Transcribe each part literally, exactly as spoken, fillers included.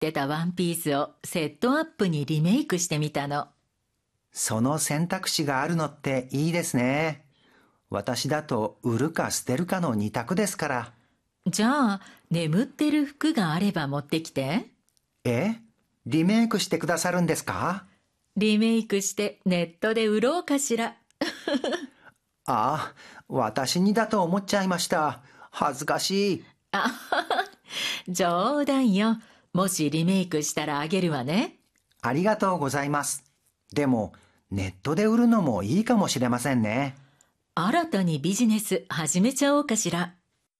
てたワンピースをセットアップにリメイクしてみたの。 その選択肢があるのっていいですね。私だと売るか捨てるかの二択ですから。 じゃあ、眠ってる服があれば持ってきて。 え？リメイクしてくださるんですか？ リメイクしてネットで売ろうかしら。 ああ、私にだと思っちゃいました。恥ずかしい。 あはは、冗談よ。もしリメイクしたらあげるわね。 ありがとうございます。でも、ネットで売るのもいいかもしれませんね。 新たにビジネス始めちゃおうかしら。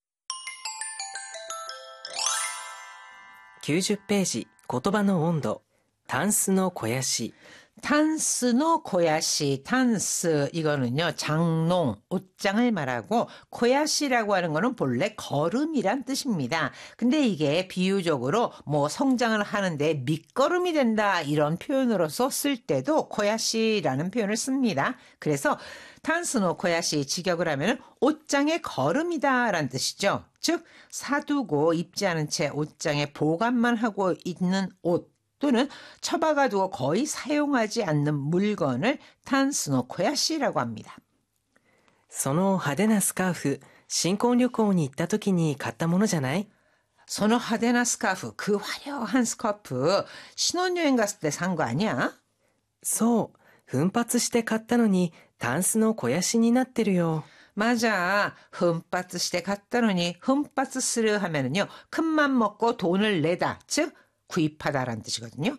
きゅうじゅっページ、言葉の温度。タンスの肥やし。 탄스노 고야시, 탄스 이거는요 장농, 옷장을 말하고 고야시라고 하는 거는 본래 걸음이란 뜻입니다. 근데 이게 비유적으로 뭐 성장을 하는데 밑거름이 된다 이런 표현으로서 쓸 때도 고야시라는 표현을 씁니다. 그래서 탄스노 고야시 직역을 하면 옷장의 걸음이다라는 뜻이죠. 즉 사두고 입지 않은 채 옷장에 보관만 하고 있는 옷 또는 처박아두고 거의 사용하지 않는 물건을 탄스노 고야시라고 합니다. その派手なスカーフ、新婚旅行に行った時に買ったものじゃない？ その派手なスカーフ, 그 화려한 스카프, 신혼여행 갔을 때 산 거 아니야? そう、奮発して買ったのにタンスの肥やしになってるよ。 맞아. 흠빠스 시대 갔다노니 흠빠스스르 하면은요 큰맘 먹고 돈을 내다, 즉 구입하다라는 뜻이거든요.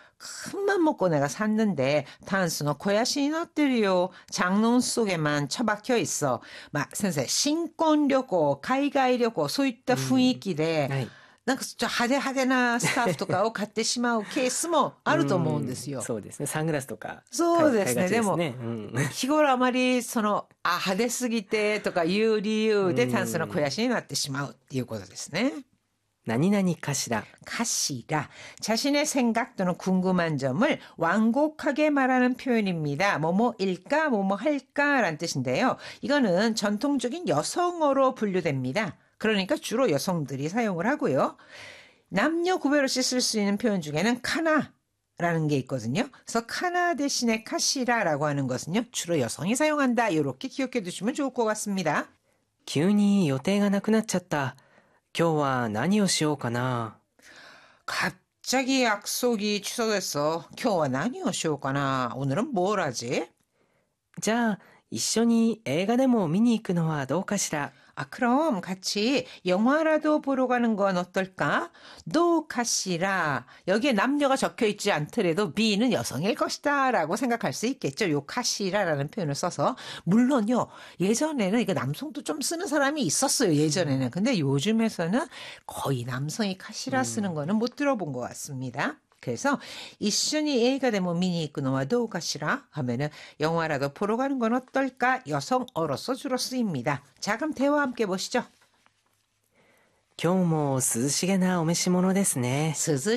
큰맘 먹고 내가 샀는데 탄스노 고야시니 나뜨리요. 장롱 속에만 처박혀 있어. 막 선생 신婚旅行, 가이가이旅行,そういった雰囲気で、 はい。 なんかちょっと派手派手なスカーフとかを買ってしまうケースもあると思うんですよ。 そうですね。サングラスとかそうですね。 買いがちでも、 うん、 日頃あまりそのあ派手すぎてとかいう理由でタンスの肥やしになってしまうっていうことですね。 何々かしら。 가시라. 자신의 생각 또는 궁금한 점을 완곡하게 말하는 표현입니다. 뭐뭐일까 뭐뭐할까라는 뜻인데요. 이거는 전통적인 여성어로 분류됩니다. 그러니까 주로 여성들이 사용을 하고요. 남녀 구별 없이 쓸 수 있는 표현 중에는 카나라는 게 있거든요. 그래서 카나 대신에 카시라라고 하는 것은요. 주로 여성이 사용한다. 이렇게 기억해 두시면 좋을 것 같습니다. 急に予定がなくなっちゃった。今日は何をしようかな。 갑자기 약속이 취소됐어. 今日は何をしようかな. 오늘은 뭘 하지? じゃあ一緒に映画でも見に行くのはどうかしら。 아, 그럼 같이 영화라도 보러 가는 건 어떨까? 도 카시라. 여기에 남녀가 적혀 있지 않더라도 B는 여성일 것이다 라고 생각할 수 있겠죠. 요 카시라라는 표현을 써서. 물론요. 예전에는 이거 남성도 좀 쓰는 사람이 있었어요. 예전에는. 근데 요즘에서는 거의 남성이 카시라 쓰는 거는 못 들어본 것 같습니다. 그래서 이슈니映画でも見に行くのはどうかしら? 하면은 영화라도 보러 가는 건 어떨까? 여성어로서 주로 쓰입니다. 자, 그럼 대화 함께 보시죠. 今日も涼しげなお召し物ですね。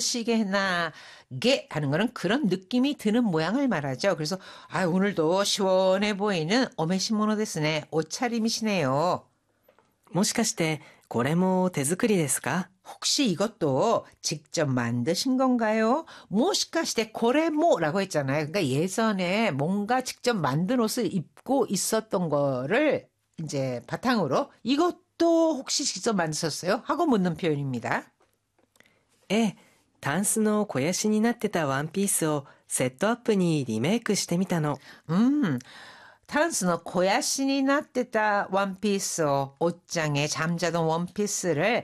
스스시게나 게 하는 거는 그런 느낌이 드는 모양을 말하죠. 그래서 아, 오늘도 시원해 보이는 오메시모노ですね. 옷차림이시네요. もしかしてこれも手作りですか? 혹시 이것도 직접 만드신 건가요? 모시카시테 고레모라고 했잖아요. 그러니까 예전에 뭔가 직접 만든 옷을 입고 있었던 거를 이제 바탕으로 이것도 혹시 직접 만드셨어요? 하고 묻는 표현입니다. ええ、タンスの肥やしになってたワンピースをセットアップにリメイクしてみたの。 음, 탄스노 고야시니 나때다 원피스 옷장에 잠자던 원피스를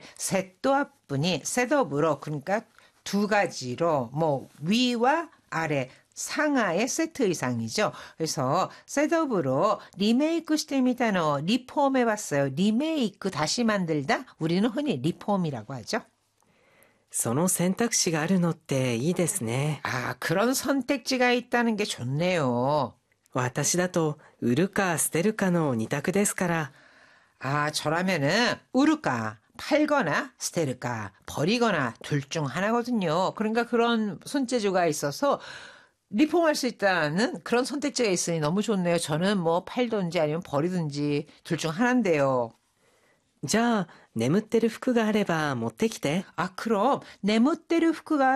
셋도합분이 셋업으로 그러니까 두 가지로 뭐 위와 아래 상하의 세트 의상이죠. 그래서 셋업으로 리메이크 시테미타노 리폼해봤어요. 리메이크 다시 만들다 우리는 흔히 리폼이라고 하죠. その選択肢があるのっていいですね。 아, 그런 선택지가 있다는 게 좋네요. 私だと売るか捨てるかの二択ですから。 아, 저라면은 우르까 팔거나 스테르까 버리거나 둘 중 하나거든요. 그러니까 그런 손재주가 있어서 리폼할 수 있다는 그런 선택지가 있으니 너무 좋네요. 저는 뭐 팔든지 아니면 버리든지 둘 중 하나인데요. じゃあ、眠ってる服があれば持ってきて。 아, 그럼 내멋대로 후크가